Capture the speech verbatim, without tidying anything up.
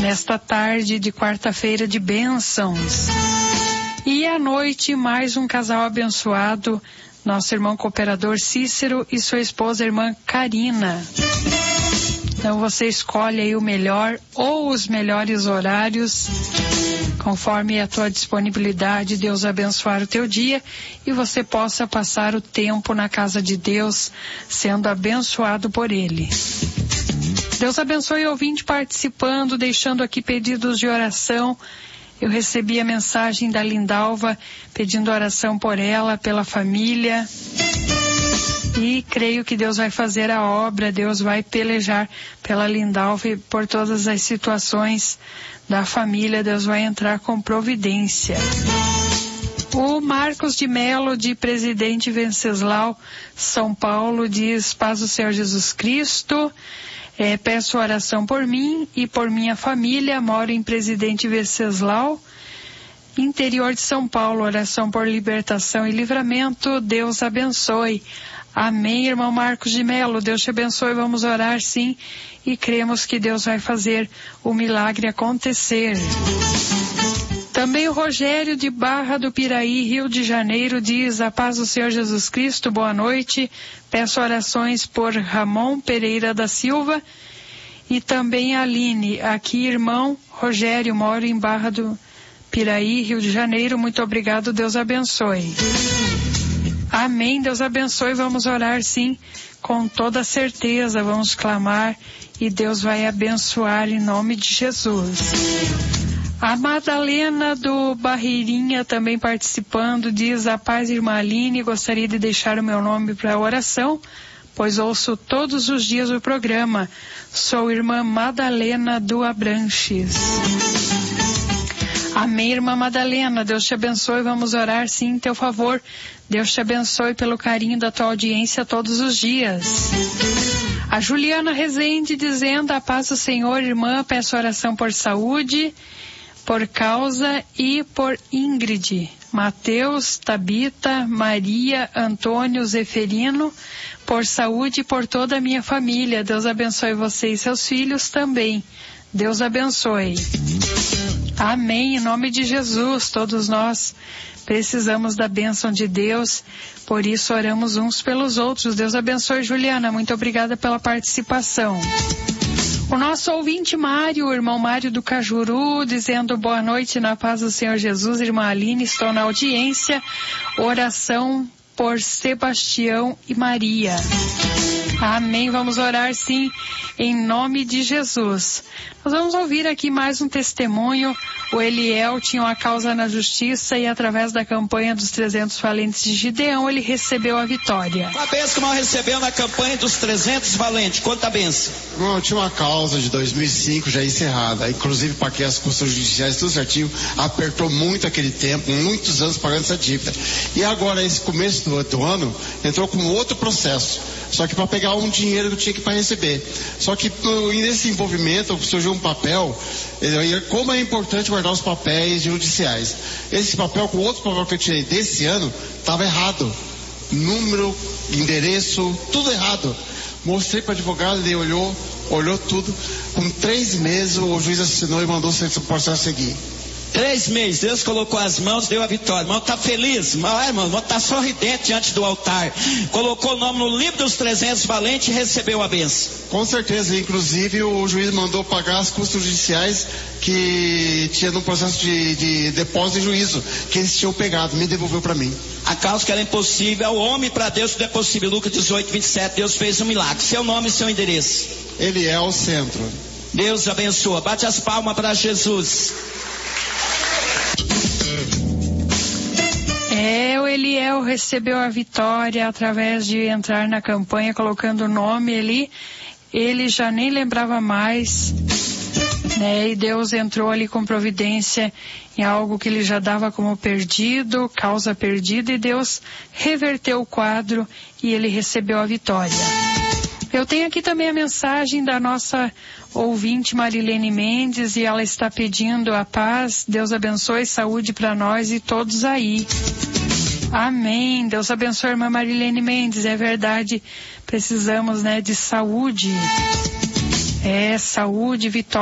nesta tarde de quarta-feira de bênçãos. E à noite, mais um casal abençoado, nosso irmão cooperador Cícero e sua esposa, a irmã Karina. Então você escolhe aí o melhor ou os melhores horários, conforme a tua disponibilidade, Deus abençoar o teu dia e você possa passar o tempo na casa de Deus, sendo abençoado por Ele. Deus abençoe o ouvinte participando, deixando aqui pedidos de oração. Eu recebi a mensagem da Lindalva pedindo oração por ela, pela família. E creio que Deus vai fazer a obra, Deus vai pelejar pela Lindalva e por todas as situações da família, Deus vai entrar com providência. O Marcos de Melo, de Presidente Venceslau, São Paulo, diz: paz do Senhor Jesus Cristo. É, peço oração por mim e por minha família, moro em Presidente Venceslau, interior de São Paulo, oração por libertação e livramento, Deus abençoe. Amém, irmão Marcos de Melo, Deus te abençoe, vamos orar sim, e cremos que Deus vai fazer o milagre acontecer. Também o Rogério de Barra do Piraí, Rio de Janeiro, diz: a paz do Senhor Jesus Cristo, boa noite, peço orações por Ramon Pereira da Silva e também a Aline. Aqui, irmão Rogério, moro em Barra do Piraí, Rio de Janeiro, muito obrigado, Deus abençoe. Amém, Deus abençoe, vamos orar sim, com toda certeza, vamos clamar e Deus vai abençoar em nome de Jesus. A Madalena do Barreirinha também participando, diz: a paz, irmã Aline, gostaria de deixar o meu nome para oração, pois ouço todos os dias o programa. Sou irmã Madalena do Abranches. Amém, irmã Madalena, Deus te abençoe, vamos orar sim em teu favor. Deus te abençoe pelo carinho da tua audiência todos os dias. A Juliana Rezende dizendo: a paz do Senhor, irmã, peço oração por saúde, por causa e por Ingrid, Mateus, Tabita, Maria, Antônio, Zeferino, por saúde e por toda a minha família. Deus abençoe você e seus filhos também. Deus abençoe. Amém, em nome de Jesus, todos nós precisamos da bênção de Deus, por isso oramos uns pelos outros. Deus abençoe, Juliana, muito obrigada pela participação. O nosso ouvinte Mário, o irmão Mário do Cajuru, dizendo: boa noite, na paz do Senhor Jesus, irmã Aline, estou na audiência, oração por Sebastião e Maria. Amém, vamos orar sim, em nome de Jesus. Nós vamos ouvir aqui mais um testemunho. O Eliel tinha uma causa na justiça e através da campanha dos trezentos valentes de Gideão, ele recebeu a vitória. A benção que nós recebemos na campanha dos trezentos valentes, conta a benção. Eu tinha uma causa de dois mil e cinco já encerrada, inclusive paguei as custas judiciais, tudo certinho, apertou muito aquele tempo, muitos anos pagando essa dívida. E agora, esse começo do outro ano, entrou com outro processo, só que para pegar um dinheiro que eu tinha que para receber. Só que nesse envolvimento surgiu um papel, como é importante guardar os papéis judiciais. Esse papel com outro papel que eu tirei desse ano estava errado, número, endereço, tudo errado. Mostrei para o advogado, ele olhou, olhou tudo. Com três meses o juiz assinou e mandou o processo seguir. Três meses, Deus colocou as mãos, deu a vitória. Irmão, tá feliz? Irmão, irmão, tá sorridente diante do altar. Colocou o nome no livro dos trezentos valentes e recebeu a bênção. Com certeza, inclusive o juiz mandou pagar as custas judiciais que tinha no processo de, de depósito e juízo, que eles tinham pegado, me devolveu para mim. A causa que era impossível, o homem para Deus tudo é possível. Lucas dezoito, vinte e sete, Deus fez um milagre. Seu nome e seu endereço. Ele é o centro. Deus abençoa. Bate as palmas para Jesus. É, o Eliel recebeu a vitória através de entrar na campanha colocando o nome ali. Ele já nem lembrava mais, né? E Deus entrou ali com providência em algo que ele já dava como perdido, causa perdida, e Deus reverteu o quadro e ele recebeu a vitória. Eu tenho aqui também a mensagem da nossa ouvinte Marilene Mendes, e ela está pedindo a paz, Deus abençoe, saúde para nós e todos aí. Amém. Deus abençoe a irmã Marilene Mendes, é verdade, precisamos, né, de saúde. É, saúde, vitória.